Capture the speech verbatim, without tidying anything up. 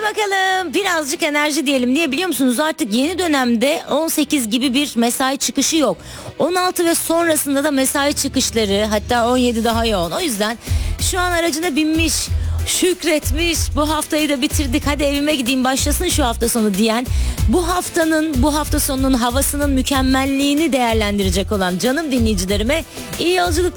bakalım, birazcık enerji diyelim. Niye biliyor musunuz? Artık yeni dönemde on sekiz gibi bir mesai çıkışı yok. on altı ve sonrasında da mesai çıkışları, hatta on yedi daha yoğun. O yüzden şu an aracına binmiş, şükretmiş, bu haftayı da bitirdik, hadi evime gideyim, başlasın şu hafta sonu diyen, bu haftanın, bu hafta sonunun havasının mükemmelliğini değerlendirecek olan canım dinleyicilerime iyi yolculuklar.